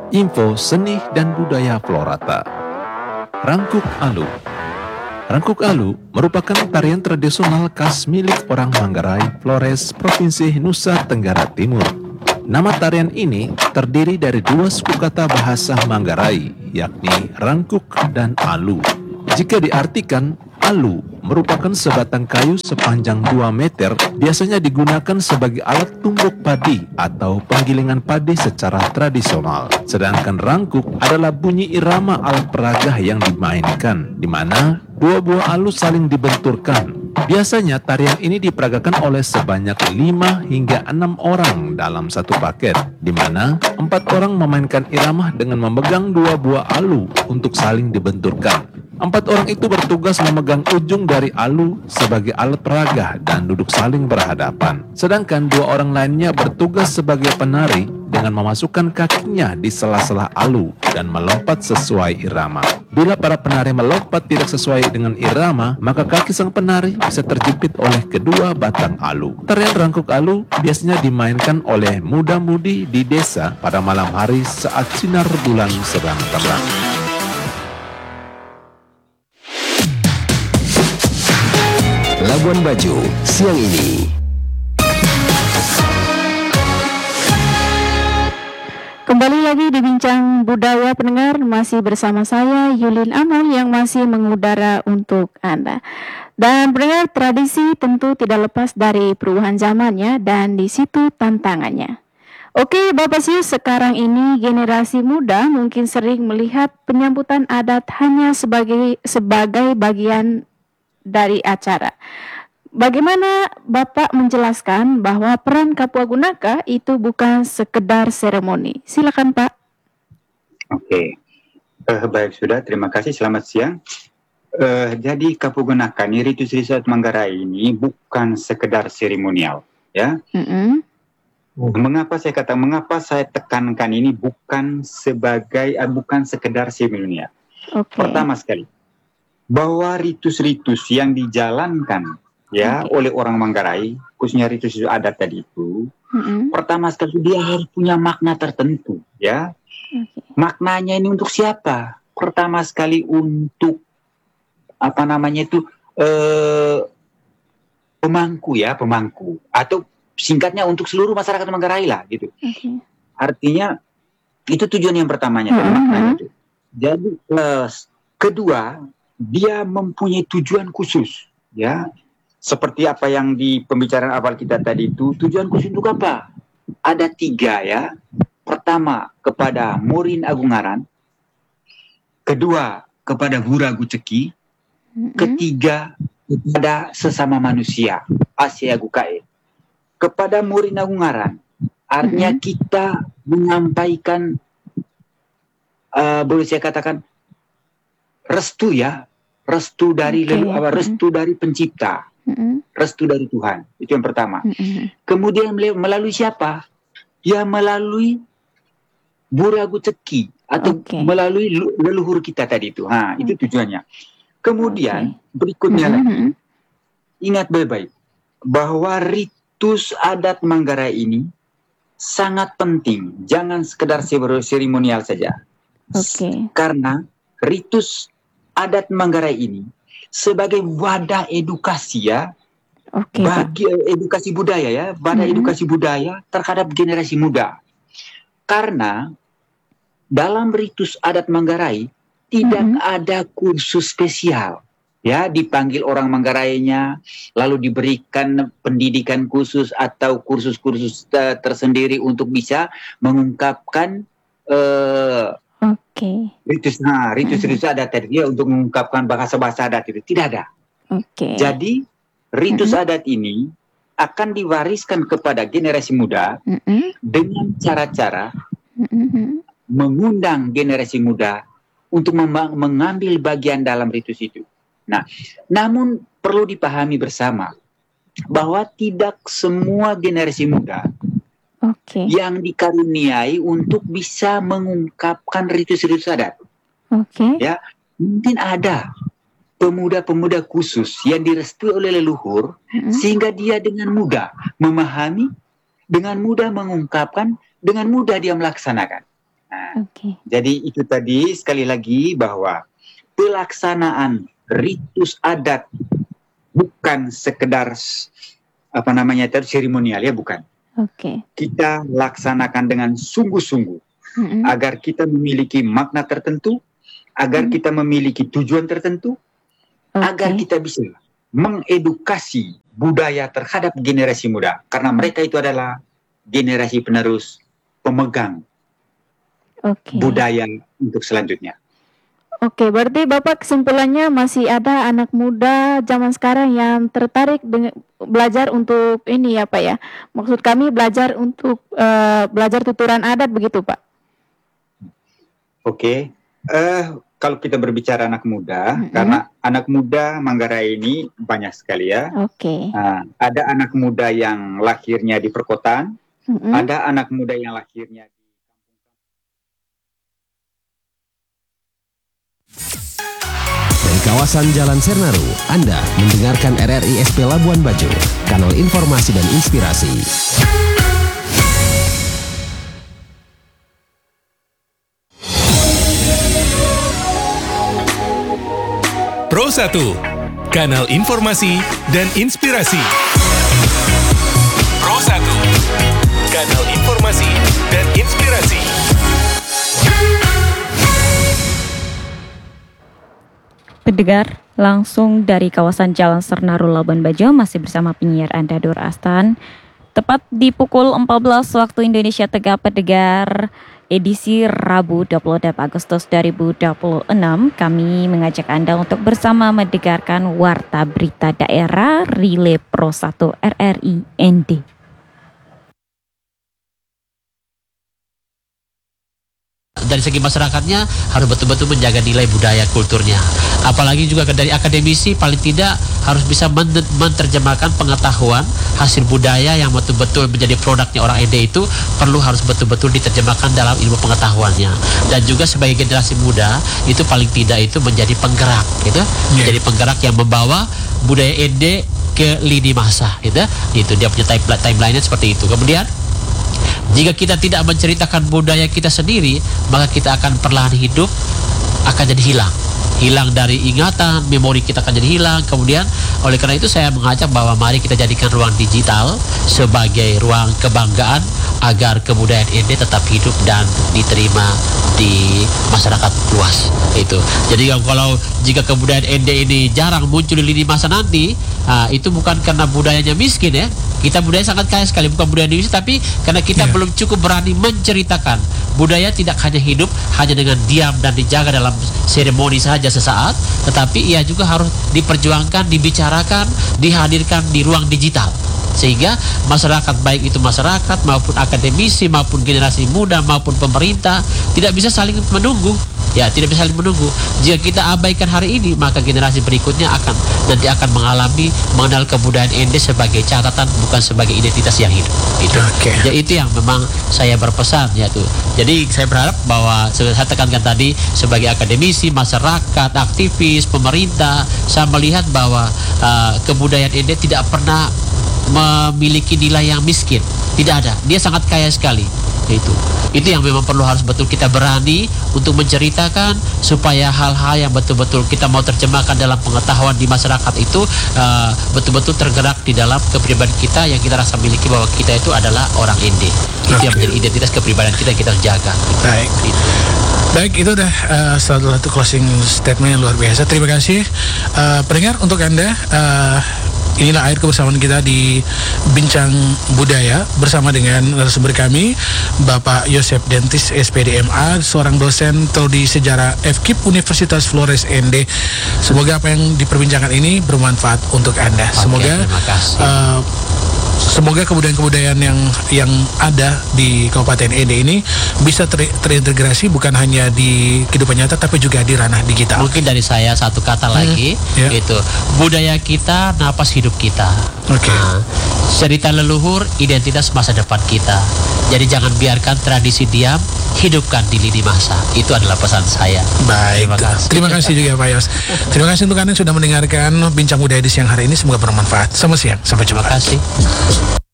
Info seni dan budaya Florata. Rangkuk Alu. Rangkuk Alu merupakan tarian tradisional khas milik orang Manggarai, Flores, Provinsi Nusa Tenggara Timur. Nama tarian ini terdiri dari dua suku kata bahasa Manggarai, yakni rangkuk dan alu. Jika diartikan, alu merupakan sebatang kayu sepanjang 2 meter, biasanya digunakan sebagai alat tumbuk padi atau penggilingan padi secara tradisional. Sedangkan rangkuk adalah bunyi irama alat peraga yang dimainkan, di mana dua buah alu saling dibenturkan. Biasanya tarian ini diperagakan oleh sebanyak 5 hingga 6 orang dalam satu paket, di mana 4 orang memainkan irama dengan memegang 2 buah alu untuk saling dibenturkan. 4 orang itu bertugas memegang ujung dari alu sebagai alat peraga dan duduk saling berhadapan. Sedangkan 2 orang lainnya bertugas sebagai penari dengan memasukkan kakinya di sela-sela alu dan melompat sesuai irama. Bila para penari melompat tidak sesuai dengan irama, maka kaki sang penari bisa terjepit oleh kedua batang alu. Tarian rangkuk alu biasanya dimainkan oleh muda-mudi di desa pada malam hari saat sinar bulan sedang terang. Labuan Bajo, siang ini. Kembali lagi di Bincang Budaya pendengar, masih bersama saya Yulin Amul yang masih mengudara untuk Anda. Dan pendengar, tradisi tentu tidak lepas dari perubahan zamannya dan di situ tantangannya. Oke Bapak Sius, sekarang ini generasi muda mungkin sering melihat penyambutan adat hanya sebagai bagian dari acara. Bagaimana Bapak menjelaskan bahwa peran Kapua Gunaka itu bukan sekedar seremoni? Silakan Pak. Oke, baik sudah. Terima kasih. Selamat siang. Jadi Kapua Gunaka, Ritus Adat Manggarai ini bukan sekedar seremonial, ya. Mengapa saya tekankan ini bukan sekedar seremonial? Okay. Pertama sekali, bahwa ritus-ritus yang dijalankan oleh orang Manggarai, khususnya ritus adat tadi itu, pertama sekali dia harus punya makna tertentu, ya. Maknanya ini untuk siapa? Pertama sekali untuk pemangku, atau singkatnya untuk seluruh masyarakat Manggarai lah, gitu. Artinya itu tujuan yang pertamanya, maknanya itu. Jadi kedua, dia mempunyai tujuan khusus, ya. Seperti apa yang di pembicaraan awal kita tadi itu, tujuan khusus untuk apa? Ada 3, ya. Pertama, kepada Morin Agungaran. Kedua, kepada Buragu Ceki. Ketiga, kepada sesama manusia, Asia Gukae. Kepada Morin Agungaran, artinya kita menyampaikan, boleh saya katakan, restu, ya. Restu dari restu dari pencipta. Restu dari Tuhan, itu yang pertama. Kemudian melalui siapa? Ya melalui Buragu Ceki atau melalui leluhur kita tadi itu. Itu tujuannya. Kemudian berikutnya lagi, ingat baik-baik bahwa ritus adat Manggarai ini sangat penting. Jangan sekedar seremonial saja. Karena ritus adat Manggarai ini sebagai wadah edukasi, ya, bagi edukasi budaya, ya, wadah edukasi budaya terhadap generasi muda. Karena dalam ritus adat Manggarai tidak ada kursus spesial, ya, dipanggil orang Manggarainya, lalu diberikan pendidikan khusus atau kursus-kursus tersendiri untuk bisa mengungkapkan ritus adat tadi, ya, untuk mengungkapkan bahasa-bahasa adat itu tidak ada. Jadi ritus adat ini akan diwariskan kepada generasi muda dengan cara-cara mengundang generasi muda untuk mengambil bagian dalam ritus itu. Nah, namun perlu dipahami bersama bahwa tidak semua generasi muda yang dikaruniai untuk bisa mengungkapkan ritus-ritus adat. Ya, mungkin ada pemuda-pemuda khusus yang direstui oleh leluhur sehingga dia dengan mudah memahami, dengan mudah mengungkapkan, dengan mudah dia melaksanakan. Nah, jadi itu tadi sekali lagi bahwa pelaksanaan ritus adat bukan sekedar seremonial ya, bukan. Kita laksanakan dengan sungguh-sungguh agar kita memiliki makna tertentu, agar kita memiliki tujuan tertentu, agar kita bisa mengedukasi budaya terhadap generasi muda, karena mereka itu adalah generasi penerus pemegang budaya untuk selanjutnya. Berarti Bapak kesimpulannya masih ada anak muda zaman sekarang yang tertarik belajar untuk ini ya Pak ya. Maksud kami belajar untuk belajar tuturan adat begitu Pak. Kalau kita berbicara anak muda, karena anak muda Manggarai ini banyak sekali ya. Ada anak muda yang lahirnya di perkotaan, ada anak muda yang lahirnya Dari kawasan Jalan Sernaru, Anda mendengarkan RRI SP Labuan Bajo, kanal informasi dan inspirasi. Pro 1, kanal informasi dan inspirasi. Pro 1, kanal informasi dan inspirasi. Pendengar, langsung dari kawasan Jalan Sernaru Labuan Bajo masih bersama penyiar Anda Nur Astan. Tepat di pukul 14 waktu Indonesia Tengah, pendengar, edisi Rabu 28 Agustus 2026, kami mengajak Anda untuk bersama mendengarkan Warta Berita Daerah Relay Pro 1 RRI ND. Dari segi masyarakatnya harus betul-betul menjaga nilai budaya kulturnya. Apalagi juga dari akademisi paling tidak harus bisa menerjemahkan pengetahuan hasil budaya yang betul-betul menjadi produknya orang ND itu harus betul-betul diterjemahkan dalam ilmu pengetahuannya. Dan juga sebagai generasi muda itu paling tidak itu menjadi penggerak gitu. Menjadi penggerak yang membawa budaya ND ke lini masa gitu. Itu dia punya timeline-nya seperti itu. Kemudian jika kita tidak menceritakan budaya kita sendiri, maka kita akan perlahan hidup akan jadi hilang dari ingatan, memori kita akan jadi hilang. Kemudian oleh karena itu saya mengajak bahwa mari kita jadikan ruang digital sebagai ruang kebanggaan agar kebudayaan ND tetap hidup dan diterima di masyarakat luas. Itu. Jadi kalau jika kebudayaan ND ini jarang muncul di lini masa nanti, itu bukan karena budayanya miskin ya. Kita budaya sangat kaya sekali, bukan budaya Indonesia, tapi karena kita belum cukup berani menceritakan. Budaya tidak hanya hidup hanya dengan diam dan dijaga dalam seremoni saja sesaat, tetapi ia juga harus diperjuangkan, dibicarakan, dihadirkan di ruang digital. Sehingga masyarakat, baik itu masyarakat maupun akademisi maupun generasi muda maupun pemerintah tidak bisa saling menunggu. Ya, tidak bisa saling menunggu. Jika kita abaikan hari ini, maka generasi berikutnya nanti akan mengenal kebudayaan ND sebagai catatan, bukan sebagai identitas yang hidup. Itu. Jadi itu yang memang saya berpesan yaitu. Jadi saya berharap bahwa saya tekankan tadi sebagai akademisi, masyarakat, aktivis, pemerintah, saya melihat bahwa kebudayaan ND tidak pernah memiliki nilai yang miskin. Tidak ada. Dia sangat kaya sekali. Itu yang memang harus betul kita berani untuk menceritakan supaya hal-hal yang betul-betul kita mau terjemahkan dalam pengetahuan di masyarakat itu betul-betul tergerak di dalam kepribadian kita yang kita rasa miliki bahwa kita itu adalah orang ND. Itu yang menjadi identitas kepribadian kita yang kita harus jaga. Baik, itu udah salah satu closing statement yang luar biasa. Terima kasih pendengar. Untuk Anda, inilah akhir kebersamaan kita di Bincang Budaya bersama dengan narasumber kami, Bapak Yosep Dentis, SPDMA, seorang dosen Prodi Sejarah FKIP Universitas Flores ND. Semoga apa yang diperbincangkan ini bermanfaat untuk Anda. Semoga kebudayaan-kebudayaan yang ada di Kabupaten ND ini bisa terintegrasi bukan hanya di kehidupan nyata tapi juga di ranah digital. Mungkin dari saya satu kata lagi, itu budaya kita, napas hidup kita. Cerita leluhur, identitas masa depan kita. Jadi jangan biarkan tradisi diam, hidupkan di lini masa. Itu adalah pesan saya. Baik. Terima kasih juga Pak Yos. Terima kasih untuk Anda yang sudah mendengarkan Bincang Budaya di siang hari ini. Semoga bermanfaat. Selamat siang. Sampai jumpa. Terima kasih.